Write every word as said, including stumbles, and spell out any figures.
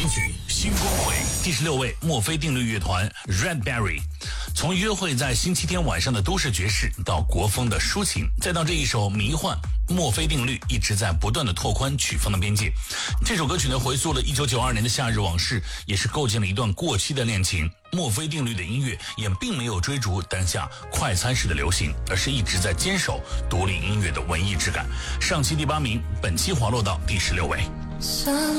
曲新光会第十六位墨菲定律乐团 Redberry。从约会在星期天晚上的都市爵士，到国风的抒情，再到这一首迷幻，墨菲定律一直在不断的拓宽曲风的边界。这首歌曲呢，回溯了一九九二年的夏日往事，也是构建了一段过期的恋情。墨菲定律的音乐也并没有追逐当下快餐式的流行，而是一直在坚守独立音乐的文艺质感。上期第八名，本期滑落到第十六位。